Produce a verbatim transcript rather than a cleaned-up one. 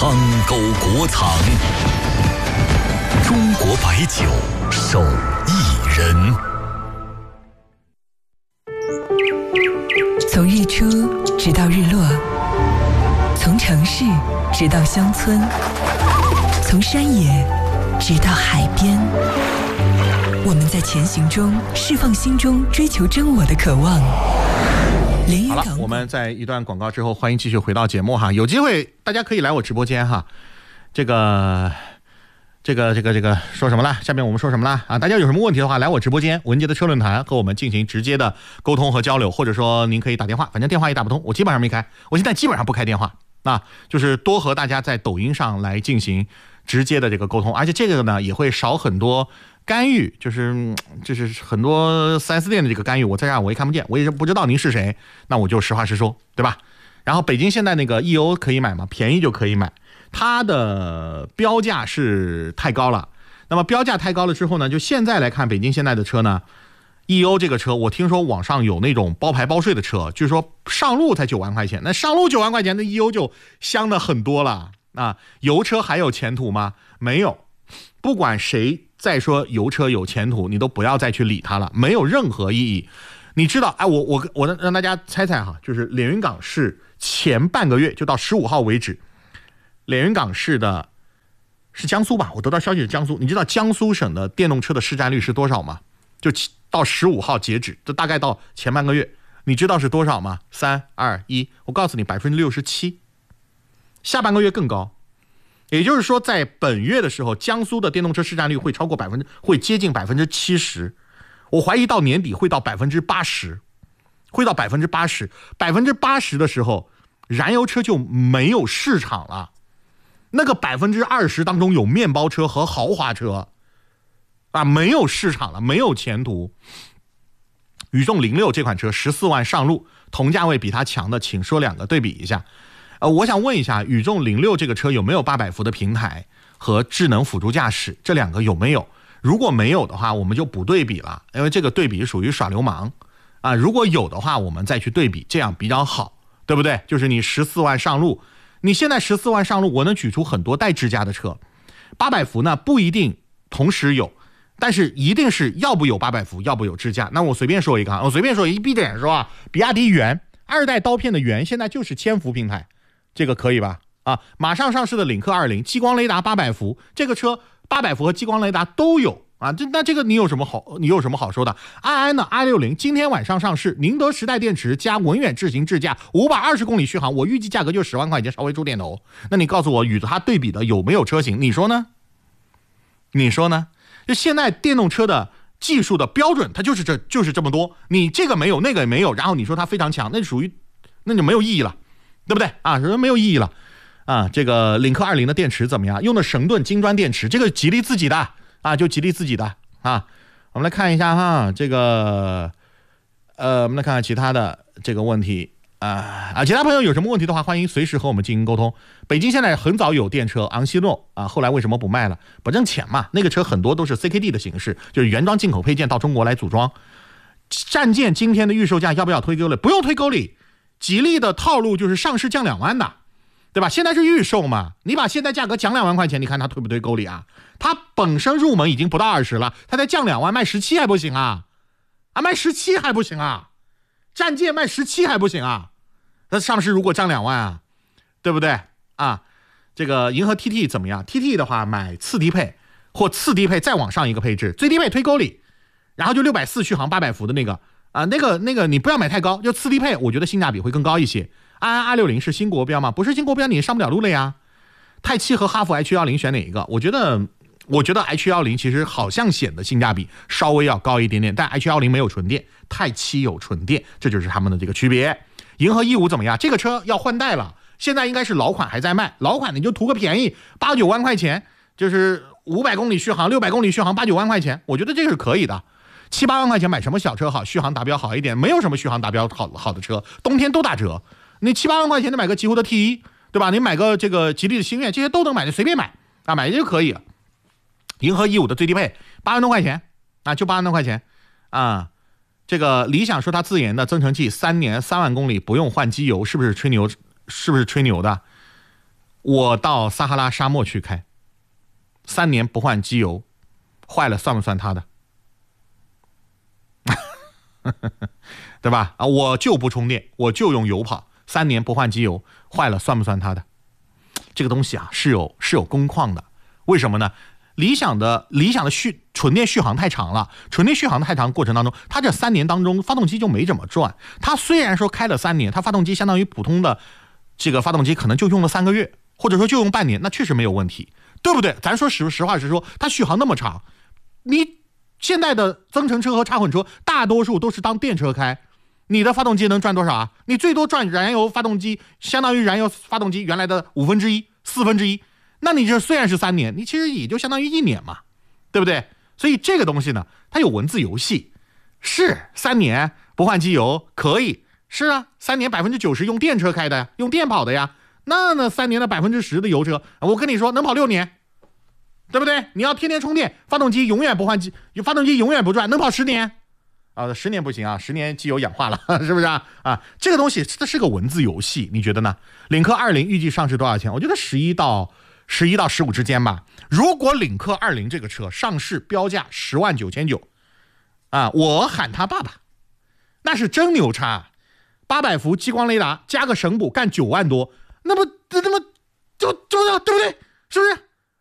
苍沟国藏，中国白酒手艺人。 从日出直到日落，从城市直到乡村，从山野直到海边，我们在前行中释放心中追求真我的渴望。 好了，我们在一段广告之后，欢迎继续回到节目哈。有机会大家可以来我直播间哈。这个这个这个这个说什么了？下面我们说什么了啊？大家有什么问题的话，来我直播间文杰的车论坛和我们进行直接的沟通和交流，或者说您可以打电话，反正电话也打不通，我基本上没开，我现在基本上不开电话啊，就是多和大家在抖音上来进行直接的这个沟通，而且这个呢也会少很多干预，就是就是很多 四 S 店的这个干预，我在这儿我也看不见，我也不知道您是谁，那我就实话实说，对吧？然后北京现在那个 E O 可以买吗？便宜就可以买，它的标价是太高了。那么标价太高了之后呢，就现在来看，北京现在的车呢 ，E O 这个车，我听说网上有那种包牌包税的车，就是说上路才九万块钱，那上路九万块钱的 E O 就香的很多了啊！油车还有前途吗？没有，不管谁再说油车有前途，你都不要再去理它了，没有任何意义。你知道，哎，我我我让大家猜猜哈，就是连云港市前半个月就到十五号为止，连云港市的是江苏吧？我得到消息是江苏。你知道江苏省的电动车的市占率是多少吗？就到十五号截止，就大概到前半个月，你知道是多少吗？三二一，我告诉你，百分之六十七，下半个月更高。也就是说，在本月的时候，江苏的电动车市占率会超过百分之，会接近百分之七十。我怀疑到年底会到百分之八十，会到百分之八十，百分之八十的时候，燃油车就没有市场了。那个百分之二十当中有面包车和豪华车，啊，没有市场了，没有前途。宇众零六这款车十四万上路，同价位比它强的，请说两个对比一下。呃，我想问一下，宇众零六这个车有没有八百伏的平台和智能辅助驾驶？这两个有没有？如果没有的话，我们就不对比了，因为这个对比属于耍流氓啊。如果有的话，我们再去对比，这样比较好，对不对？就是你十四万上路，你现在十四万上路，我能举出很多带智驾的车，八百伏呢不一定同时有，但是一定是要不有八百伏，要不有智驾。那我随便说一个啊，我随便说一闭着眼说啊，比亚迪元二代刀片的元现在就是千伏平台。这个可以吧？啊，马上上市的领克二零激光雷达八百伏，这个车八百伏和激光雷达都有啊。这那这个你有什么好？你有什么好说的？安安的 i 六零今天晚上上市，宁德时代电池加文远智行智驾，五百二十公里续航，我预计价格就十万块钱，稍微出点头。那你告诉我，与它对比的有没有车型？你说呢？你说呢？就现在电动车的技术的标准，它就是这就是这么多，你这个没有，那个也没有，然后你说它非常强，那属于那就没有意义了。对不对啊？说没有意义了啊！这个领克二零的电池怎么样？用的神盾金砖电池，这个吉利自己的啊，就吉利自己的啊。我们来看一下哈，这个呃，我们来看看其他的这个问题啊啊！其他朋友有什么问题的话，欢迎随时和我们进行沟通。北京现在很早有电车昂希诺啊，后来为什么不卖了？不挣钱嘛。那个车很多都是 C K D 的形式，就是原装进口配件到中国来组装。战舰今天的预售价要不要推沟里？不用推沟里。吉利的套路就是上市降两万的，对吧？现在是预售嘛，你把现在价格降两万块钱，你看它推不推沟里啊？它本身入门已经不到二十了，它再降两万卖十七还不行啊？啊，卖十七还不行啊？战舰卖十七还不行啊？那上市如果降两万啊，对不对啊？这个银河 T T 怎么样 ？T T 的话买次低配或次低配再往上一个配置，最低配推沟里，然后就六百四续航八百伏的那个。啊，那个那个你不要买太高，就次低配，我觉得性价比会更高一些。安安 二六零是新国标吗？不是新国标，你上不了路了呀。泰七和哈弗 H 一零选哪一个？我觉得，我觉得 H 一零其实好像显得性价比稍微要高一点点，但 H 一零没有纯电，泰七有纯电，这就是他们的这个区别。银河 E 五怎么样？这个车要换代了，现在应该是老款还在卖，老款你就图个便宜，八九万块钱，就是五百公里续航，六百公里续航，八九万块钱，我觉得这个是可以的。七八万块钱买什么小车好？续航达标好一点，没有什么续航达标好好的车，冬天都打折。你七八万块钱你买个极狐的 T 一，对吧？你买个这个吉利的星越，这些都能买，你随便买啊，买就可以了。银河 E 五的最低配八万多块钱啊，就八万多块钱啊。这个理想说它自研的增程器三年三万公里不用换机油，是不是吹牛？是不是吹牛的？ 我到撒哈拉沙漠去开，三年不换机油，坏了算不算他的？对吧？啊，我就不充电，我就用油跑，三年不换机油，坏了算不算他的？这个东西啊是有是有工况的，为什么呢？理想的理想的续纯电续航太长了，纯电续航太长过程当中，它这三年当中发动机就没怎么转。它虽然说开了三年，它发动机相当于普通的这个发动机可能就用了三个月，或者说就用半年，那确实没有问题，对不对？咱说实实话实说，它续航那么长，你现在的增程车和插混车大多数都是当电车开，你的发动机能转多少啊？你最多转燃油发动机，相当于燃油发动机原来的五分之一、四分之一。那你这虽然是三年，你其实也就相当于一年嘛，对不对？所以这个东西呢，它有文字游戏，是三年不换机油可以，是啊，三年百分之九十用电车开的呀，用电跑的呀。那那三年的百分之十的油车，我跟你说能跑六年，对不对？你要天天充电，发动机永远不换机，发动机永远不转，能跑十年啊？十年不行啊，十年机油氧化了，是不是啊？啊，这个东西它是个文字游戏，你觉得呢？领克二零预计上市多少钱？我觉得十一到。十一到十五之间吧。如果领克二零这个车上市标价十万九千九，啊，我喊他爸爸，那是真牛叉。八百伏激光雷达加个省补干九万多，那不那么就就对不对？是不是？